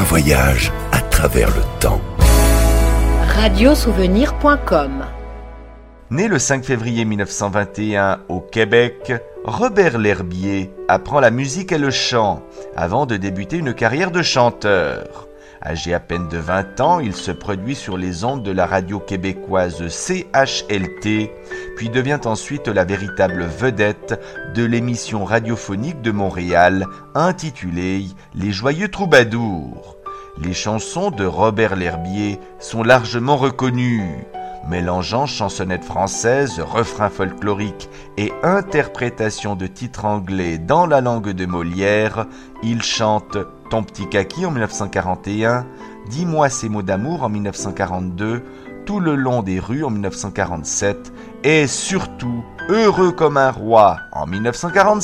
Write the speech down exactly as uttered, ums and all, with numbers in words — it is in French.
voyage à travers le temps. radio souvenir point com. Né le cinq février mille neuf cent vingt et un au Québec, Robert L'Herbier apprend la musique et le chant avant de débuter une carrière de chanteur. Âgé à peine de vingt ans, il se produit sur les ondes de la radio québécoise C H L T, puis devient ensuite la véritable vedette de l'émission radiophonique de Montréal intitulée Les Joyeux Troubadours. Les chansons de Robert L'Herbier sont largement reconnues. Mélangeant chansonnettes françaises, refrains folkloriques et interprétation de titres anglais dans la langue de Molière, il chante Ton petit kaki en dix-neuf cent quarante et un, Dis-moi ces mots d'amour en dix-neuf cent quarante-deux, Tout le long des rues en dix-neuf cent quarante-sept et surtout Heureux comme un roi en dix-neuf cent quarante-cinq.